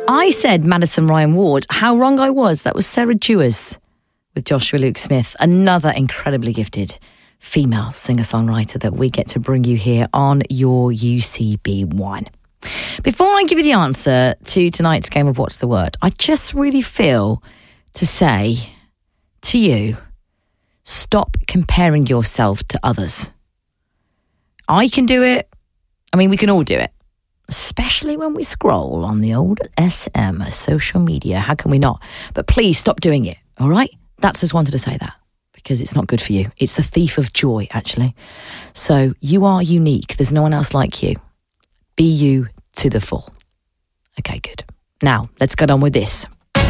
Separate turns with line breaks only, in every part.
I said Madison Ryan Ward. How wrong I was. That was Sarah Dewars with Joshua Luke Smith, another incredibly gifted female singer-songwriter that we get to bring you here on your UCB1. Before I give you the answer to tonight's game of What's the Word, I just really feel to say to you, stop comparing yourself to others. I can do it. I mean, we can all do it. Especially when we scroll on the old SM, social media. How can we not? But please stop doing it, all right? That's just wanted to say that because it's not good for you. It's the thief of joy, actually. So you are unique. There's no one else like you. Be you to the full. Okay, good. Now, let's get on with this.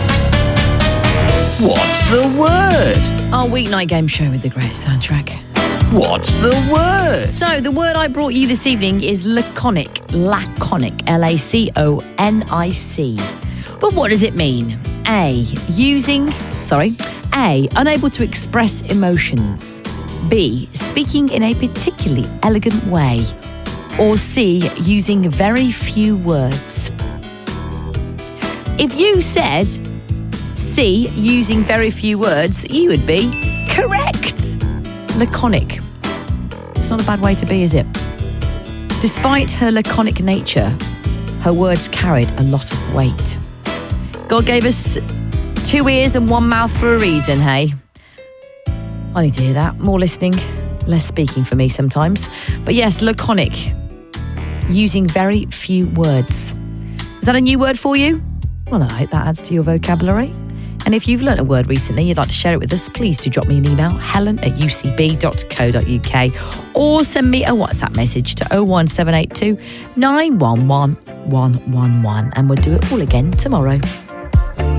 What's the word?
Our weeknight game show with the greatest soundtrack.
What's the word?
So, the word I brought you this evening is laconic. Laconic. Laconic. But what does it mean? A, unable to express emotions. B, speaking in a particularly elegant way. Or C, using very few words. If you said C, using very few words, you would be correct. Laconic. It's not a bad way to be, is it? Despite her laconic nature, her words carried a lot of weight. God gave us 2 ears and 1 mouth for a reason, hey? I need to hear that. More listening, less speaking for me sometimes. But yes, laconic. Using very few words. Is that a new word for you? Well, I hope that adds to your vocabulary. And if you've learnt a word recently, you'd like to share it with us, please do drop me an email, helen@ucb.co.uk, or send me a WhatsApp message to 01782 911 111, and we'll do it all again tomorrow.